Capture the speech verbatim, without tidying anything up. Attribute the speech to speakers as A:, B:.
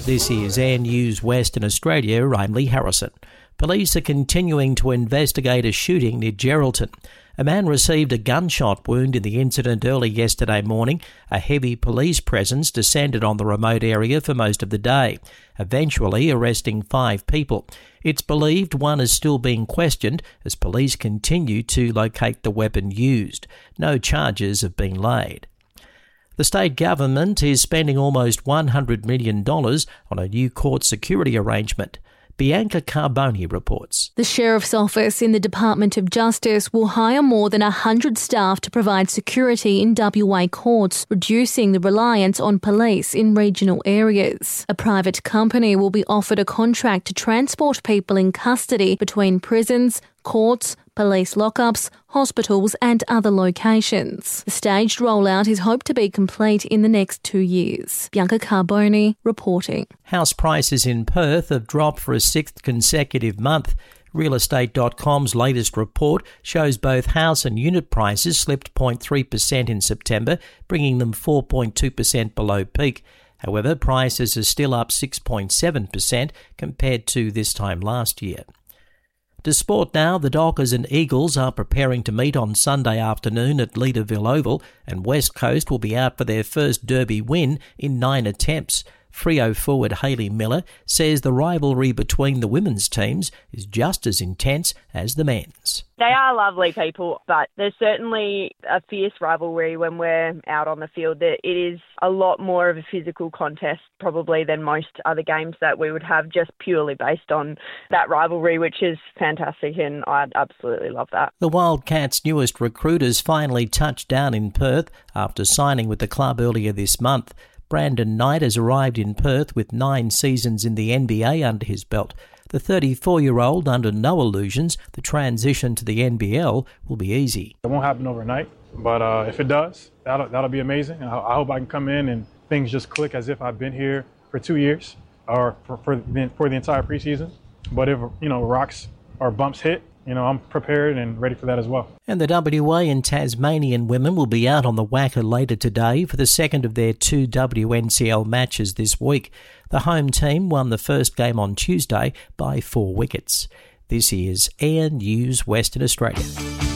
A: This is Air News Western Australia. I'm Lee Harrison. Police are continuing to investigate a shooting near Geraldton. A man received a gunshot wound in the incident early yesterday morning. A heavy police presence descended on the remote area for most of the day, eventually arresting five people. It's believed one is still being questioned as police continue to locate the weapon used. No charges have been laid. The state government is spending almost one hundred million dollars on a new court security arrangement. Bianca Carboni reports.
B: The Sheriff's Office in the Department of Justice will hire more than one hundred staff to provide security in W A courts, reducing the reliance on police in regional areas. A private company will be offered a contract to transport people in custody between prisons, courts, police lockups, hospitals and other locations. The staged rollout is hoped to be complete in the next two years. Bianca Carboni reporting.
A: House prices in Perth have dropped for a sixth consecutive month. real estate dot com's latest report shows both house and unit prices slipped zero point three percent in September, bringing them four point two percent below peak. However, prices are still up six point seven percent compared to this time last year. To sport now, the Dockers and Eagles are preparing to meet on Sunday afternoon at Leederville Oval, and West Coast will be out for their first Derby win in nine attempts. Freo forward Hayley Miller says the rivalry between the women's teams is just as intense as the men's.
C: They are lovely people, but there's certainly a fierce rivalry when we're out on the field. It is a lot more of a physical contest probably than most other games that we would have, just purely based on that rivalry, which is fantastic, and I absolutely love that.
A: The Wildcats' newest recruiters finally touched down in Perth after signing with the club earlier this month. Brandon Knight has arrived in Perth with nine seasons in the N B A under his belt. The thirty-four-year-old, under no illusions, the transition to the N B L will be easy.
D: It won't happen overnight, but uh, if it does, that'll, that'll be amazing. I, I hope I can come in and things just click as if I've been here for two years or for, for, the, for the entire preseason. But if, you know, rocks or bumps hit, you know, I'm prepared and ready for that as well.
A: And the W A and Tasmanian women will be out on the Wacker later today for the second of their two W N C L matches this week. The home team won the first game on Tuesday by four wickets. This is Air News Western Australia.